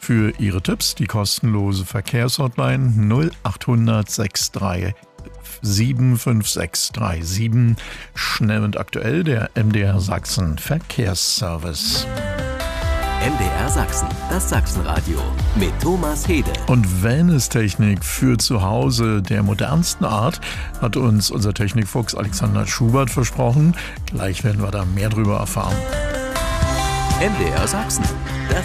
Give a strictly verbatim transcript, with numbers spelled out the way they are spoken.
Für Ihre Tipps die kostenlose Verkehrshotline null achthundert sechsunddreißig sieben fünf sechs drei sieben. Schnell und aktuell der M D R Sachsen Verkehrsservice. M D R Sachsen, das Sachsenradio mit Thomas Hede. Und Wellness-Technik für zu Hause der modernsten Art hat uns unser Technikfuchs Alexander Schubert versprochen. Gleich werden wir da mehr drüber erfahren. M D R Sachsen, das